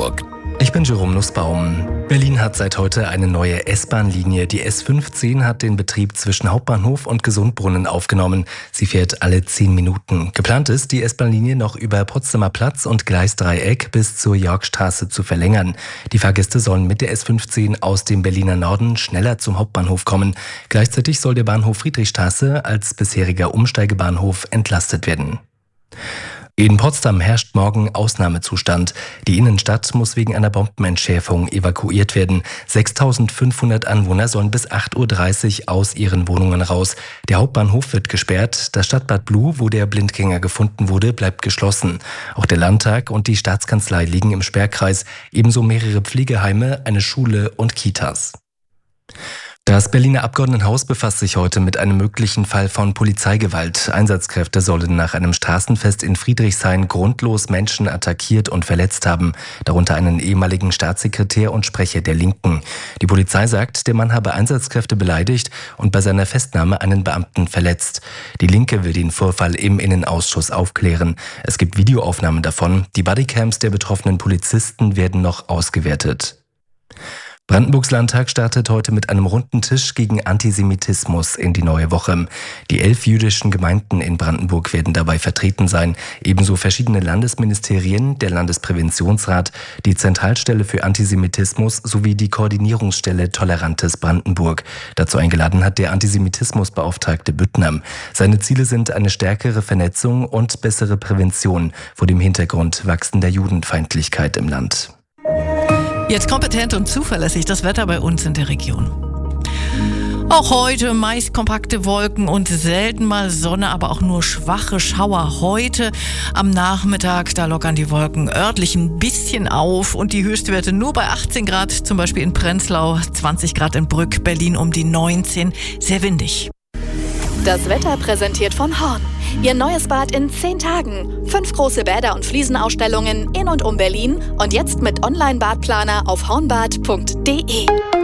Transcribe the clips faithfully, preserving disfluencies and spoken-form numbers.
Brandenburg. Ich bin Jerome Nussbaum. Berlin hat seit heute eine neue S-Bahn-Linie. Die S fünfzehn hat den Betrieb zwischen Hauptbahnhof und Gesundbrunnen aufgenommen. Sie fährt alle zehn Minuten. Geplant ist, die S-Bahn-Linie noch über Potsdamer Platz und Gleisdreieck bis zur Yorkstraße zu verlängern. Die Fahrgäste sollen mit der S fünfzehn aus dem Berliner Norden schneller zum Hauptbahnhof kommen. Gleichzeitig soll der Bahnhof Friedrichstraße als bisheriger Umsteigebahnhof entlastet werden. In Potsdam herrscht morgen Ausnahmezustand. Die Innenstadt muss wegen einer Bombenentschärfung evakuiert werden. sechstausendfünfhundert Anwohner sollen bis acht Uhr dreißig aus ihren Wohnungen raus. Der Hauptbahnhof wird gesperrt. Das Stadtbad Blue, wo der Blindgänger gefunden wurde, bleibt geschlossen. Auch der Landtag und die Staatskanzlei liegen im Sperrkreis. Ebenso mehrere Pflegeheime, eine Schule und Kitas. Das Berliner Abgeordnetenhaus befasst sich heute mit einem möglichen Fall von Polizeigewalt. Einsatzkräfte sollen nach einem Straßenfest in Friedrichshain grundlos Menschen attackiert und verletzt haben, darunter einen ehemaligen Staatssekretär und Sprecher der Linken. Die Polizei sagt, der Mann habe Einsatzkräfte beleidigt und bei seiner Festnahme einen Beamten verletzt. Die Linke will den Vorfall im Innenausschuss aufklären. Es gibt Videoaufnahmen davon. Die Bodycams der betroffenen Polizisten werden noch ausgewertet. Brandenburgs Landtag startet heute mit einem runden Tisch gegen Antisemitismus in die neue Woche. Die elf jüdischen Gemeinden in Brandenburg werden dabei vertreten sein, ebenso verschiedene Landesministerien, der Landespräventionsrat, die Zentralstelle für Antisemitismus sowie die Koordinierungsstelle Tolerantes Brandenburg. Dazu eingeladen hat der Antisemitismusbeauftragte Büttner. Seine Ziele sind eine stärkere Vernetzung und bessere Prävention vor dem Hintergrund wachsender Judenfeindlichkeit im Land. Jetzt kompetent und zuverlässig das Wetter bei uns in der Region. Auch heute meist kompakte Wolken und selten mal Sonne, aber auch nur schwache Schauer. Heute am Nachmittag, da lockern die Wolken örtlich ein bisschen auf und die Höchstwerte nur bei achtzehn Grad, zum Beispiel in Prenzlau, zwanzig Grad in Brück, Berlin um die neunzehn, sehr windig. Das Wetter präsentiert von Horn. Ihr neues Bad in zehn Tagen. Fünf große Bäder und Fliesenausstellungen in und um Berlin und jetzt mit Online-Badplaner auf hornbad punkt de.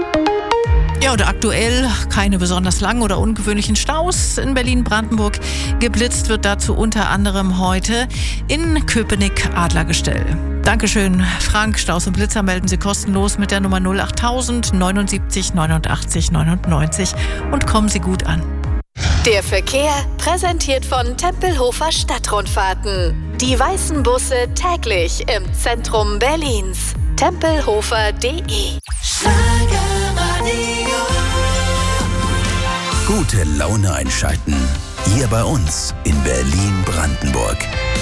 Ja, und aktuell keine besonders langen oder ungewöhnlichen Staus in Berlin-Brandenburg. Geblitzt wird dazu unter anderem heute in Köpenick-Adlergestell. Dankeschön, Frank. Staus und Blitzer melden Sie kostenlos mit der Nummer null achttausend neunundsiebzig neunundachtzig neunundneunzig und kommen Sie gut an. Der Verkehr präsentiert von Tempelhofer Stadtrundfahrten. Die weißen Busse täglich im Zentrum Berlins. tempelhofer punkt de. Gute Laune einschalten. Hier bei uns in Berlin-Brandenburg.